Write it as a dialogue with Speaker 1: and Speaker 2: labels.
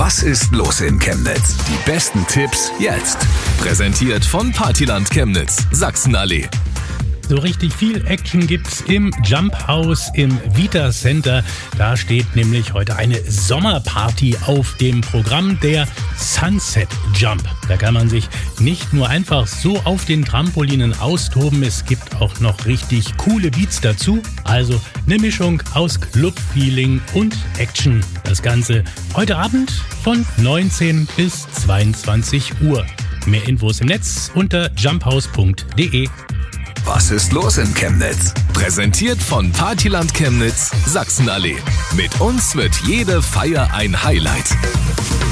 Speaker 1: Was ist los in Chemnitz? Die besten Tipps jetzt. Präsentiert von Partyland Chemnitz, Sachsenallee.
Speaker 2: So richtig viel Action gibt's im Jump House im Vita Center. Da steht nämlich heute eine Sommerparty auf dem Programm, der Sunset Jump. Da kann man sich nicht nur einfach so auf den Trampolinen austoben, es gibt auch noch richtig coole Beats dazu. Also eine Mischung aus Club-Feeling und Action. Das Ganze heute Abend von 19 bis 22 Uhr. Mehr Infos im Netz unter jumphouse.de.
Speaker 1: Was ist los in Chemnitz? Präsentiert von Partyland Chemnitz, Sachsenallee. Mit uns wird jede Feier ein Highlight.